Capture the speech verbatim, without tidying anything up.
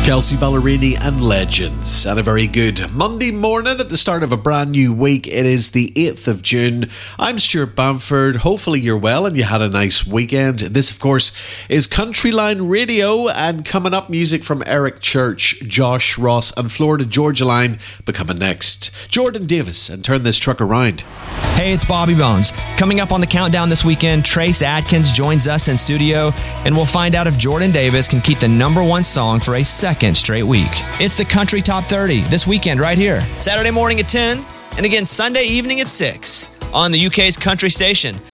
Kelsea Ballerini and Legends, and a very good Monday morning at the start of a brand new week. It is the eighth of June. I'm Stuart Bamford. Hopefully you're well and you had a nice weekend. This, of course, is Countryline Radio, and coming up, music from Eric Church, Josh Ross and Florida Georgia Line becoming next. Jordan Davis and Turn This Truck Around. Hey, it's Bobby Bones. Coming up on the countdown this weekend, Trace Adkins joins us in studio, and we'll find out if Jordan Davis can keep the number one song for a second straight week. It's the Country Top thirty this weekend right here. Saturday morning at ten, and again Sunday evening at six on the U K's country station,